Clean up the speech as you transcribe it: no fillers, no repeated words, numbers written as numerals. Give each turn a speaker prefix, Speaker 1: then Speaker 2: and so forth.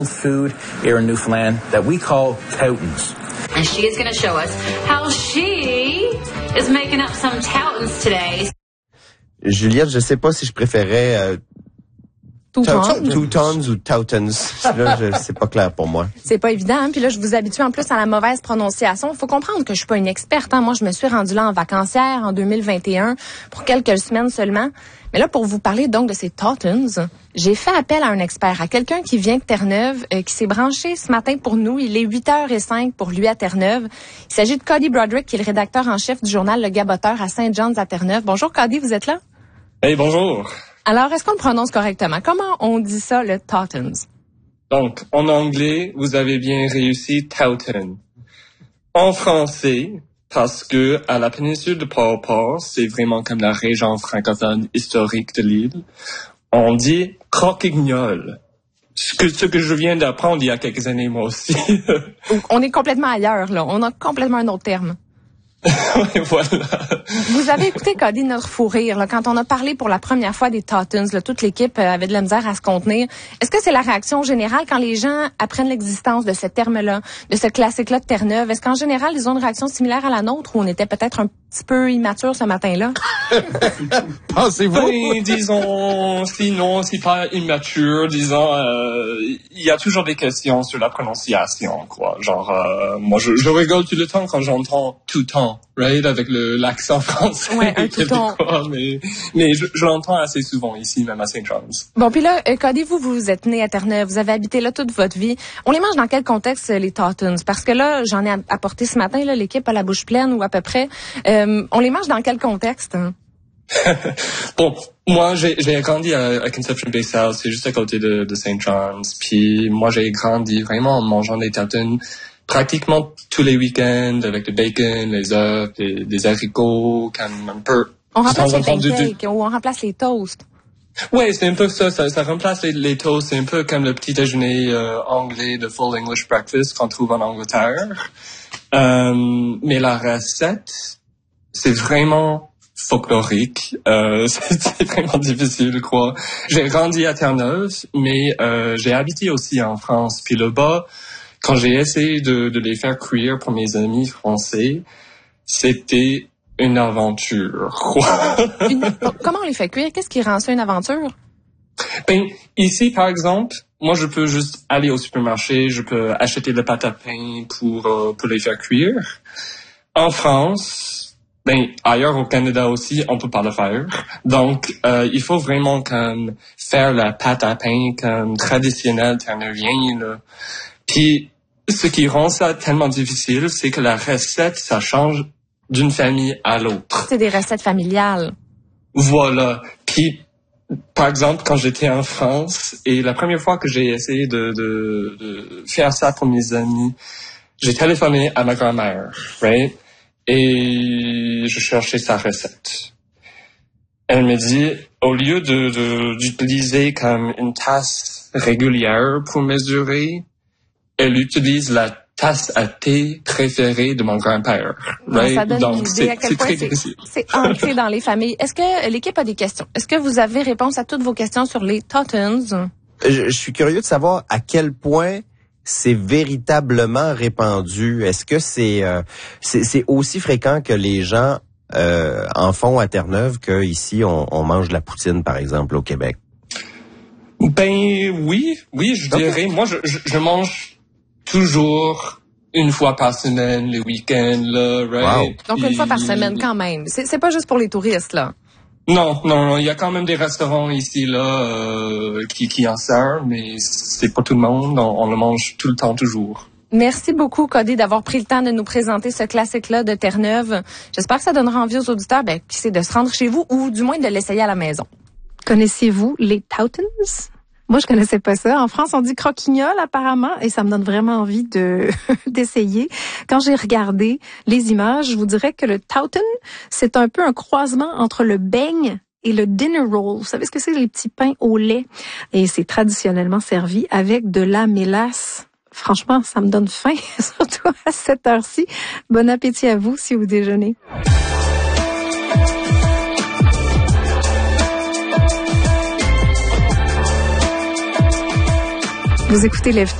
Speaker 1: food here in Newfoundland that we call Toutons.
Speaker 2: And she is going to show us how she is making up some Toutons today.
Speaker 3: Juliette, je sais pas si je préférais Toutons ou Toutons. Là, c'est pas clair pour moi.
Speaker 4: C'est pas évident. Hein? Puis là, je vous habitue en plus à la mauvaise prononciation. Il faut comprendre que je suis pas une experte. Hein? Moi, je me suis rendue là en vacancière en 2021 pour quelques semaines seulement. Mais là, pour vous parler donc de ces Toutons, j'ai fait appel à un expert, à quelqu'un qui vient de Terre-Neuve, qui s'est branché ce matin pour nous. Il est 8h05 pour lui à Terre-Neuve. Il s'agit de Cody Broderick, qui est le rédacteur en chef du journal Le Gaboteur à Saint-John's à Terre-Neuve. Bonjour Cody, vous êtes là?
Speaker 5: Hey, bonjour.
Speaker 4: Alors, est-ce qu'on le prononce correctement? Comment on dit ça, le Toutons?
Speaker 5: Donc, en anglais, vous avez bien réussi Towton. En français, parce que à la péninsule de Port-au-Port, c'est vraiment comme la région francophone historique de l'île, on dit croquignol. Ce que je viens d'apprendre il y a quelques années, moi aussi.
Speaker 4: On est complètement ailleurs, là. On a complètement un autre terme.
Speaker 5: Oui, voilà.
Speaker 4: Vous avez écouté Cody notre fou rire là, quand on a parlé pour la première fois des Toutons, là, toute l'équipe avait de la misère à se contenir. Est-ce que c'est la réaction générale quand les gens apprennent l'existence de ce terme-là, de ce classique-là de Terre-Neuve? Est-ce qu'en général, ils ont une réaction similaire à la nôtre ou on était peut-être un petit peu immature ce matin-là?
Speaker 3: Pensez-vous?
Speaker 5: Oui, disons, sinon, c'est pas immature, disons, il y a toujours des questions sur la prononciation, quoi. Genre, moi, je rigole tout le temps quand j'entends tout temps, right, avec l'accent français.
Speaker 4: Ouais, un tout temps.
Speaker 5: Mais je l'entends assez souvent ici, même à St. John's.
Speaker 4: Bon, puis là, Cody, vous êtes né à Terre-Neuve, vous avez habité là toute votre vie. On les mange dans quel contexte, les Toutons? Parce que là, j'en ai apporté ce matin, là, l'équipe a la bouche pleine ou à peu près. On les mange dans quel contexte? Hein?
Speaker 5: Bon, moi, j'ai grandi à Conception Bay South, c'est juste à côté de St. John's. Puis moi, j'ai grandi vraiment en mangeant des Toutons pratiquement tous les week-ends avec le bacon, les œufs, des haricots, comme un peu.
Speaker 4: On remplace les pancakes ou on remplace les toasts.
Speaker 5: Oui, c'est un peu ça. Ça remplace les toasts. C'est un peu comme le petit déjeuner anglais, de full English breakfast qu'on trouve en Angleterre. Mais la recette, c'est vraiment folklorique. C'est vraiment difficile, je crois. J'ai grandi à Terre-Neuve, mais j'ai habité aussi en France. Puis là-bas, quand j'ai essayé de les faire cuire pour mes amis français, c'était une aventure.
Speaker 4: Comment on les fait cuire? Qu'est-ce qui rend ça une aventure?
Speaker 5: Ben, ici, par exemple, moi, je peux juste aller au supermarché, je peux acheter de pâte à pain pour les faire cuire. En France, ben, ailleurs au Canada aussi, on peut pas le faire. Donc, il faut vraiment comme faire la pâte à pain comme traditionnelle terneuvien, là. Puis, ce qui rend ça tellement difficile, c'est que la recette, ça change d'une famille à l'autre.
Speaker 4: C'est des recettes familiales.
Speaker 5: Voilà. Puis, par exemple, quand j'étais en France, et la première fois que j'ai essayé de faire ça pour mes amis, j'ai téléphoné à ma grand-mère, right? Et je cherchais sa recette. Elle me dit, au lieu d'utiliser comme une tasse régulière pour mesurer, elle utilise la tasse à thé préférée de mon grand-père. Right?
Speaker 4: Ça donne
Speaker 5: Donc,
Speaker 4: une idée à quel point c'est ancré dans les familles. Est-ce que l'équipe a des questions? Est-ce que vous avez réponse à toutes vos questions sur les Toutons?
Speaker 3: Je suis curieux de savoir à quel point c'est véritablement répandu. Est-ce que c'est aussi fréquent que les gens en font à Terre-Neuve qu'ici on mange de la poutine, par exemple, au Québec?
Speaker 5: Ben oui, je dirais. Moi, je mange toujours une fois par semaine, les week-ends, là, right?
Speaker 4: Wow. Donc, une fois par semaine, quand même. C'est pas juste pour les touristes, là.
Speaker 5: Non, il y a quand même des restaurants ici, là, qui en servent, mais c'est pas tout le monde. On le mange tout le temps, toujours.
Speaker 4: Merci beaucoup, Cody, d'avoir pris le temps de nous présenter ce classique-là de Terre-Neuve. J'espère que ça donnera envie aux auditeurs, qui c'est de se rendre chez vous ou du moins de l'essayer à la maison.
Speaker 6: Connaissez-vous les Toutons? Moi, je connaissais pas ça. En France, on dit croquignol apparemment, et ça me donne vraiment envie d'essayer. Quand j'ai regardé les images, je vous dirais que le Touton, c'est un peu un croisement entre le beigne et le dinner roll. Vous savez ce que c'est, les petits pains au lait? Et c'est traditionnellement servi avec de la mélasse. Franchement, ça me donne faim, surtout à cette heure-ci. Bon appétit à vous si vous déjeunez. Vous écoutez Lève